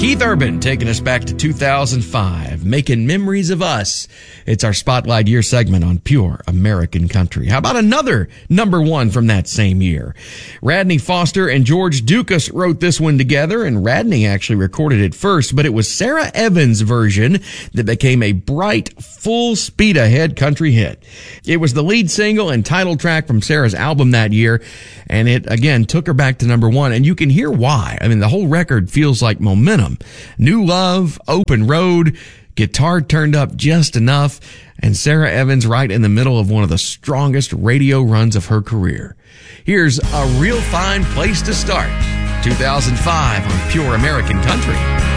Keith Urban taking us back to 2005, making memories of us. It's our Spotlight Year segment on Pure American Country. How about another number one from that same year? Radney Foster and George Dukas wrote this one together, and Radney actually recorded it first, but it was Sarah Evans' version that became a bright, full speed ahead country hit. It was the lead single and title track from Sarah's album that year, and it again took her back to number one, and you can hear why. I mean, the whole record feels like momentum. New Love, Open Road, guitar turned up just enough, and Sarah Evans right in the middle of one of the strongest radio runs of her career. Here's A Real Fine Place to Start, 2005 on Pure American Country.